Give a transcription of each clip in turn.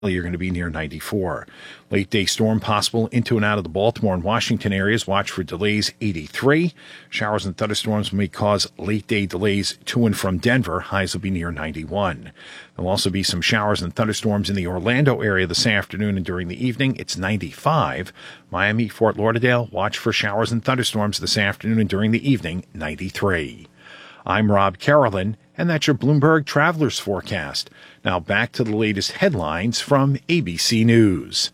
You're going to be near 94. Late day storm possible into and out of the Baltimore and Washington areas. Watch for delays, 83. Showers and thunderstorms may cause late day delays to and from Denver. Highs will be near 91. There'll also be some showers and thunderstorms in the Orlando area this afternoon and during the evening. It's 95. Miami, Fort Lauderdale, watch for showers and thunderstorms this afternoon and during the evening, 93. I'm Rob Carolyn, and that's your Bloomberg Travelers Forecast. Now back to the latest headlines from ABC News.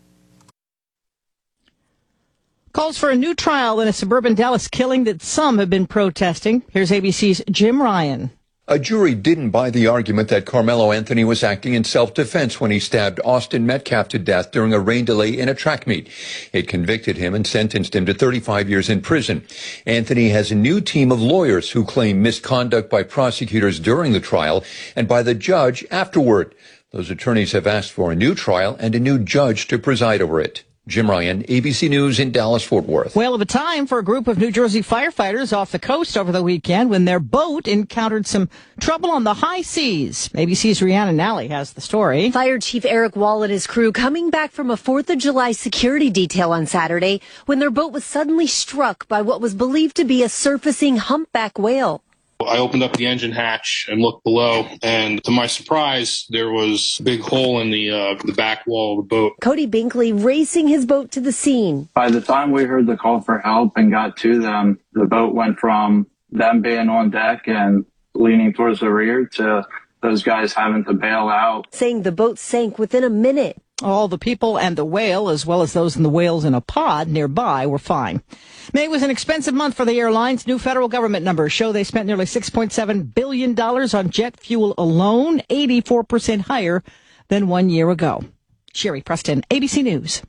Calls for a new trial in a suburban Dallas killing that some have been protesting. Here's ABC's Jim Ryan. A jury didn't buy the argument that Carmelo Anthony was acting in self-defense when he stabbed Austin Metcalf to death during a rain delay in a track meet. It convicted him and sentenced him to 35 years in prison. Anthony has a new team of lawyers who claim misconduct by prosecutors during the trial and by the judge afterward. Those attorneys have asked for a new trial and a new judge to preside over it. Jim Ryan, ABC News in Dallas-Fort Worth. Whale of a time for a group of New Jersey firefighters off the coast over the weekend when their boat encountered some trouble on the high seas. ABC's Rhiannon Nally has the story. Fire Chief Eric Wall and his crew coming back from a 4th of July security detail on Saturday when their boat was suddenly struck by what was believed to be a surfacing humpback whale. I opened up the engine hatch and looked below, and to my surprise, there was a big hole in the back wall of the boat. Cody Binkley racing his boat to the scene. By the time we heard the call for help and got to them, the boat went from them being on deck and leaning towards the rear to those guys having to bail out. Saying the boat sank within a minute. All the people and the whale, as well as those in the whales in a pod nearby, were fine. May was an expensive month for the airlines. New federal government numbers show they spent nearly $6.7 billion on jet fuel alone, 84% higher than 1 year ago. Sherry Preston, ABC News.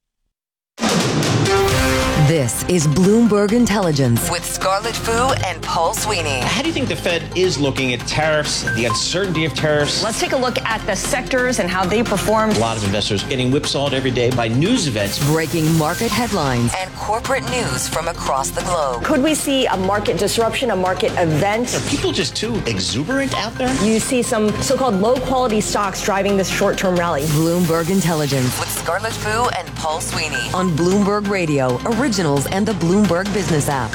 This is Bloomberg Intelligence with Scarlett Fu and Paul Sweeney. How do you think the Fed is looking at tariffs, the uncertainty of tariffs? Let's take a look at the sectors and how they performed. A lot of investors getting whipsawed every day by news events. Breaking market headlines and corporate news from across the globe. Could we see a market disruption, a market event? Are people just too exuberant out there? You see some so-called low-quality stocks driving this short-term rally. Bloomberg Intelligence with Scarlett Fu and Paul Sweeney on Bloomberg Radio, Originals and the Bloomberg Business app.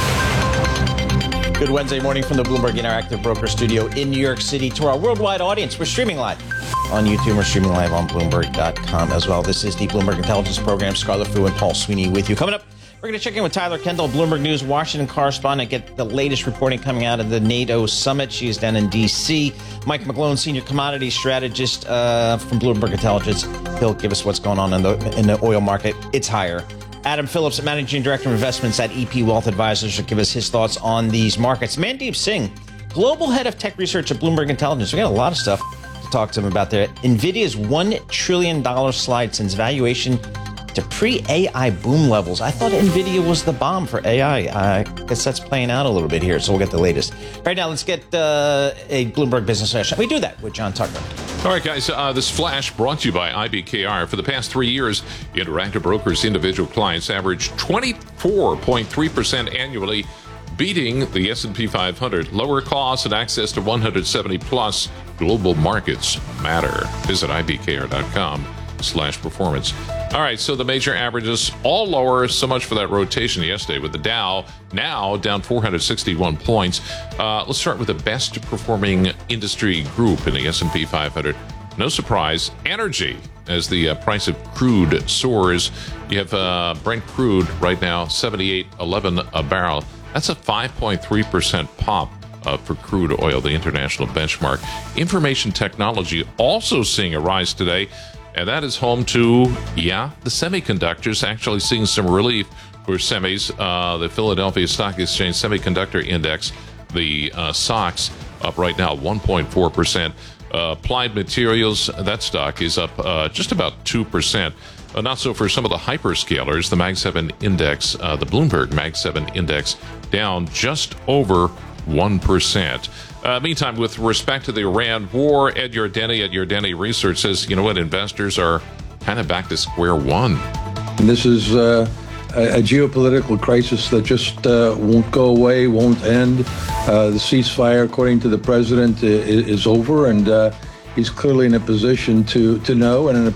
Good Wednesday morning from the Bloomberg Interactive Broker Studio in New York City. To our worldwide audience, we're streaming live on YouTube. We're streaming live on Bloomberg.com as well. This is the Bloomberg Intelligence Program. Scarlett Fu and Paul Sweeney with you. Coming up, we're going to check in with Tyler Kendall, Bloomberg News Washington correspondent, get the latest reporting coming out of the NATO summit. She's down in D.C. Mike McGlone, senior commodity strategist from Bloomberg Intelligence. He'll give us what's going on in the oil market. It's higher. Adam Phillips, Managing Director of Investments at EP Wealth Advisors, will give us his thoughts on these markets. Mandeep Singh, Global Head of Tech Research at Bloomberg Intelligence. We got a lot of stuff to talk to him about there. NVIDIA's $1 trillion slide sends valuation to pre-AI boom levels. I thought NVIDIA was the bomb for AI. I guess that's playing out a little bit here, so we'll get the latest. Right now, let's get a Bloomberg Business Flash. We do that with John Tucker. All right, guys, this flash brought to you by IBKR. For the past 3 years, Interactive Brokers' individual clients averaged 24.3% annually, beating the S&P 500. Lower costs and access to 170-plus global markets matter. Visit ibkr.com/performance. All right, so the major averages all lower. So much for that rotation yesterday with the Dow now down 461 points. Let's start with the best performing industry group in the S&P 500. No surprise, energy, as the price of crude soars. You have Brent crude right now, $78.11 a barrel. That's a 5.3% pop for crude oil, the international benchmark. Information technology also seeing a rise today. And that is home to, the semiconductors, actually seeing some relief for semis. The Philadelphia Stock Exchange Semiconductor Index, the SOX, up right now 1.4%. Applied Materials, that stock is up just about 2%. Not so for some of the hyperscalers. The Mag 7 Index, the Bloomberg Mag 7 Index, down just over 1%. Meantime, with respect to the Iran war, Ed Yardeni at Yardeni Research says, you know what, investors are kind of back to square one. This is a geopolitical crisis that just won't go away, won't end. The ceasefire, according to the president, is over, and He's clearly in a position to know and in a